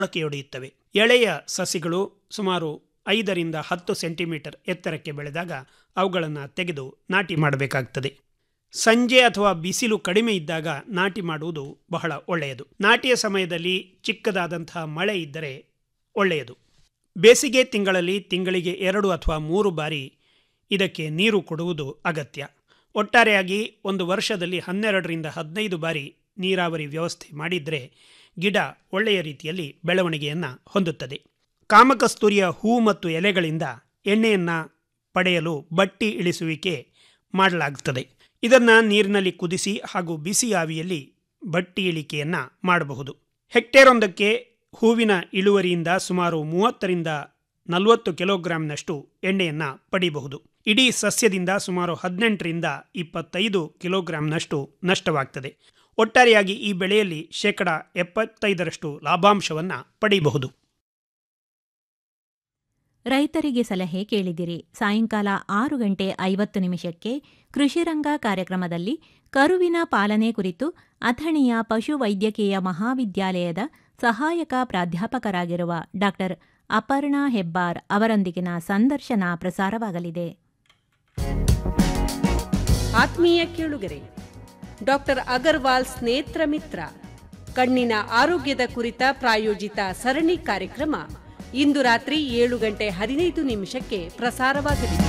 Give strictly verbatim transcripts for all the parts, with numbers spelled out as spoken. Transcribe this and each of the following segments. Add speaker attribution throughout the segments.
Speaker 1: ಮೊಳಕೆಯೊಡೆಯುತ್ತವೆ. ಎಳೆಯ ಸಸಿಗಳು ಸುಮಾರು ಐದರಿಂದ ಹತ್ತು ಸೆಂಟಿಮೀಟರ್ ಎತ್ತರಕ್ಕೆ ಬೆಳೆದಾಗ ಅವುಗಳನ್ನು ತೆಗೆದು ನಾಟಿ ಮಾಡಬೇಕಾಗ್ತದೆ. ಸಂಜೆ ಅಥವಾ ಬಿಸಿಲು ಕಡಿಮೆ ಇದ್ದಾಗ ನಾಟಿ ಮಾಡುವುದು ಬಹಳ ಒಳ್ಳೆಯದು. ನಾಟಿಯ ಸಮಯದಲ್ಲಿ ಚಿಕ್ಕದಾದಂತಹ ಮಳೆ ಇದ್ದರೆ ಒಳ್ಳೆಯದು. ಬೇಸಿಗೆ ತಿಂಗಳಲ್ಲಿ ತಿಂಗಳಿಗೆ ಎರಡು ಅಥವಾ ಮೂರು ಬಾರಿ ಇದಕ್ಕೆ ನೀರು ಕೊಡುವುದು ಅಗತ್ಯ. ಒಟ್ಟಾರೆಯಾಗಿ ಒಂದು ವರ್ಷದಲ್ಲಿ ಹನ್ನೆರಡರಿಂದ ಹದಿನೈದು ಬಾರಿ ನೀರಾವರಿ ವ್ಯವಸ್ಥೆ ಮಾಡಿದರೆ ಗಿಡ ಒಳ್ಳೆಯ ರೀತಿಯಲ್ಲಿ ಬೆಳವಣಿಗೆಯನ್ನು ಹೊಂದುತ್ತದೆ. ಕಾಮಕಸ್ತೂರಿಯ ಹೂ ಮತ್ತು ಎಲೆಗಳಿಂದ ಎಣ್ಣೆಯನ್ನು ಪಡೆಯಲು ಬಟ್ಟಿ ಇಳಿಸುವಿಕೆ ಮಾಡಲಾಗುತ್ತದೆ. ಇದನ್ನು ನೀರಿನಲ್ಲಿ ಕುದಿಸಿ ಹಾಗೂ ಬಿಸಿ ಆವಿಯಲ್ಲಿ ಬಟ್ಟಿ ಇಳಿಕೆಯನ್ನು ಮಾಡಬಹುದು. ಹೆಕ್ಟೇರೊಂದಕ್ಕೆ ಹೂವಿನ ಇಳುವರಿಯಿಂದ ಸುಮಾರು ಮೂವತ್ತರಿಂದ ನಲವತ್ತು ಕಿಲೋಗ್ರಾಂನಷ್ಟು ಎಣ್ಣೆಯನ್ನು ಪಡೆಯಬಹುದು. ಇಡೀ ಸಸ್ಯದಿಂದ ಸುಮಾರು ಹದಿನೆಂಟರಿಂದ ಇಪ್ಪತ್ತೈದು ಕಿಲೋಗ್ರಾಂನಷ್ಟು ನಷ್ಟವಾಗ್ತದೆ. ಒಟ್ಟಾರೆಯಾಗಿ ಈ ಬೆಳೆಯಲ್ಲಿ ಶೇಕಡ ಎಪ್ಪತ್ತೈದರಷ್ಟು ಲಾಭಾಂಶವನ್ನು ಪಡೆಯಬಹುದು.
Speaker 2: ರೈತರಿಗೆ ಸಲಹೆ ಕೇಳಿದಿರಿ. ಸಾಯಂಕಾಲ ಆರು ಗಂಟೆ ಐವತ್ತು ನಿಮಿಷಕ್ಕೆ ಕೃಷಿರಂಗ ಕಾರ್ಯಕ್ರಮದಲ್ಲಿ ಕರುವಿನ ಪಾಲನೆ ಕುರಿತು ಅಥಣಿಯ ಪಶುವೈದ್ಯಕೀಯ ಮಹಾವಿದ್ಯಾಲಯದ ಸಹಾಯಕ ಪ್ರಾಧ್ಯಾಪಕರಾಗಿರುವ ಡಾಕ್ಟರ್ ಅಪರ್ಣಾ ಹೆಬ್ಬಾರ್ ಅವರೊಂದಿಗಿನ ಸಂದರ್ಶನ ಪ್ರಸಾರವಾಗಲಿದೆ.
Speaker 3: ಆತ್ಮೀಯ ಕೇಳುಗರೆ, ಡಾಕ್ಟರ್ ಅಗರ್ವಾಲ್ಸ್ ನೇತ್ರ ಮಿತ್ರ ಕಣ್ಣಿನ ಆರೋಗ್ಯದ ಕುರಿತ ಪ್ರಾಯೋಜಿತ ಸರಣಿ ಕಾರ್ಯಕ್ರಮ ಇಂದು ರಾತ್ರಿ ಏಳು ಗಂಟೆ ಹದಿನೈದು ನಿಮಿಷಕ್ಕೆ ಪ್ರಸಾರವಾಗಲಿದೆ.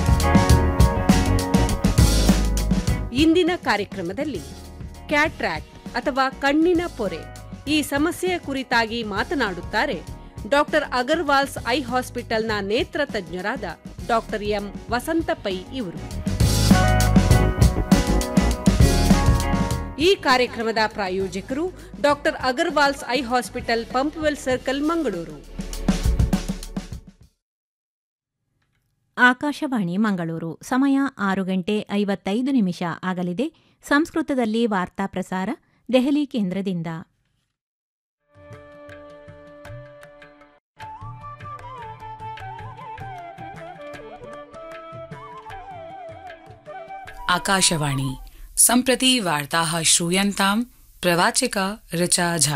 Speaker 3: ಇಂದಿನ ಕಾರ್ಯಕ್ರಮದಲ್ಲಿ ಕ್ಯಾಟ್ರಾಕ್ಟ್ ಅಥವಾ ಕಣ್ಣಿನ ಪೊರೆ ಈ ಸಮಸ್ಯೆಯ ಕುರಿತಾಗಿ ಮಾತನಾಡುತ್ತಾರೆ ಡಾಕ್ಟರ್ ಅಗರ್ವಾಲ್ಸ್ ಐ ಹಾಸ್ಪಿಟಲ್ನ ನೇತ್ರ ತಜ್ಞರಾದ ಡಾಕ್ಟರ್ ಎಂ ವಸಂತ ಪೈ ಇವರು. ಈ ಕಾರ್ಯಕ್ರಮದ ಪ್ರಾಯೋಜಕರು doctor Agarwal's I hospital, Pumpwell circle, Mangaluru.
Speaker 2: Akashvani Mangaluru. ಸಮಯ ಆರು ಗಂಟೆ ಐವತ್ತೈದು ನಿಮಿಷ ಆಗಲಿದೆ. ಸಂಸ್ಕೃತದಲ್ಲಿ ವಾರ್ತಾ ಪ್ರಸಾರ ದೆಹಲಿ ಕೇಂದ್ರದಿಂದ.
Speaker 4: आकाशवाणी सम्प्रति वार्ताः श्रूयन्तां प्रवाचिका ऋचा झा।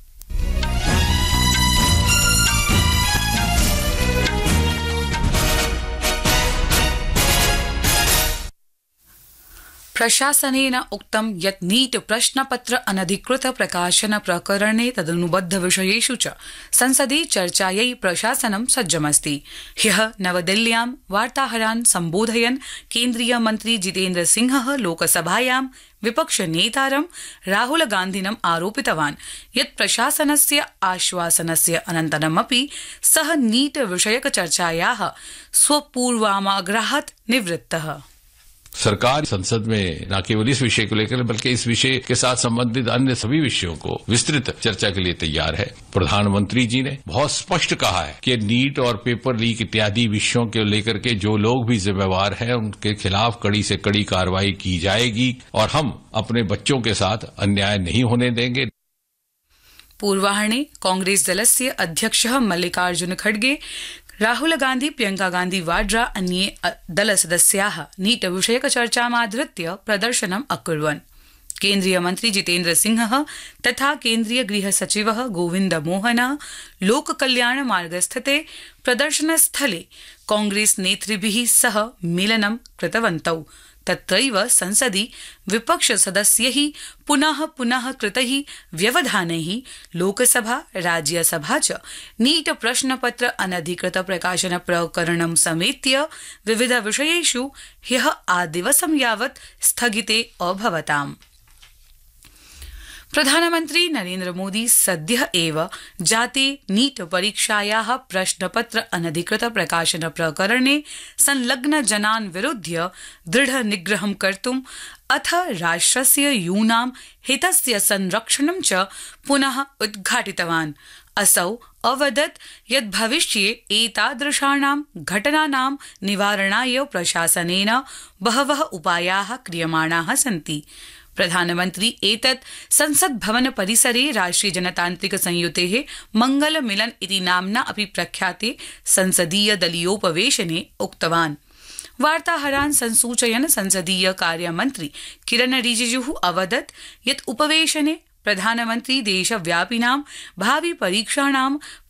Speaker 4: प्रशासनेन उक्तं यत् नीट प्रश्नपत्र अनधिकृत प्रकाशन प्रकरणे तदनुबद्ध विषयेषु च संसदि चर्चायै प्रशासनं सज्जमस्ति। ह्यः नवदिल्ल्यां वार्ताहरान् सम्बोधयन् केन्द्रीय मन्त्री जितेन्द्र सिंहः लोकसभायां विपक्षनेतारं राहुल गान्धिनम् आरोपितवान् यत् प्रशासनस्य आश्वासनस्य अनन्तरमपि सः नीट विषयक चर्चायाः स्वपूर्वाग्रहात् निवृत्तः।
Speaker 5: सरकार संसद में न केवल इस विषय को लेकर बल्कि इस विषय के साथ संबंधित अन्य सभी विषयों को विस्तृत चर्चा के लिए तैयार है। प्रधानमंत्री जी ने बहुत स्पष्ट कहा है कि नीट और पेपर लीक इत्यादि विषयों को लेकर के जो लोग भी जिम्मेवार हैं उनके खिलाफ कड़ी से कड़ी कार्रवाई की जाएगी और हम अपने बच्चों के साथ अन्याय नहीं होने देंगे।
Speaker 4: पूर्वाह्ने कांग्रेस दलस्य अध्यक्षः मल्लिकार्जुन खड़गे, राहुल गांधी, प्रियंका गांधी वाड्रा अन्ये दलसदस्याः नीट विषयक चर्चामाधृत्य प्रदर्शनम् अकुर्वन्। केन्द्रीय मन्त्री जितेन्द्र सिंहः तथा केन्द्रीय गृह सचिवः गोविन्द मोहनः लोककल्याण मार्गस्थिते प्रदर्शनस्थले कांग्रेस नेतृभिः सह मेलनं कृतवन्तौ। तत्रैव संसदि विपक्ष सदस्यैः पुनः पुनः कृतैः व्यवधानैः लोकसभा राज्यसभा च नीट प्रश्नपत्र अनधिकृत प्रकाशन प्रकरणं समेत्य विविध विषयेषु ह्यः आदिवसं यावत् स्थगिते अभवताम्। प्रधानमन्त्री नरेन्द्र मोदी सद्यः एव जाते नीट परीक्षायाः प्रश्नपत्र अनधिकृत प्रकाशन प्रकरणे संलग्न जनान् विरुध्य दृढ निग्रहं कर्तुम् अथ राष्ट्रस्य यूनां हितस्य संरक्षणं च पुनः उद्घाटितवान्। असौ अवदत् यत् भविष्ये एतादृशानां घटनानां निवारणाय प्रशासनेन बहवः उपायाः क्रियमाणाः सन्ति। प्रधानमन्त्री एतत् संसद भवन परिसरे राष्ट्रिय जनतान्त्रिक संयुतेः मंगल मिलन इति नाम्ना अपि प्रख्याते संसदीय दलीयोपवेशने उक्तवान्। वार्ताहरान् संसूचयन् संसदीय कार्यमन्त्री किरण रिजिजुः अवदत् यत् उपवेशने प्रधानमन्त्री देशव्यापिनां भावि परीक्षाणां